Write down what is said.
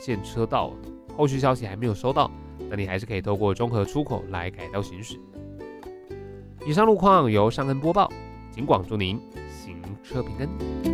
线车道，后续消息还没有收到，那你还是可以透过中和出口来改道行驶。以上路况由尚恩播报，警广祝您行车平安。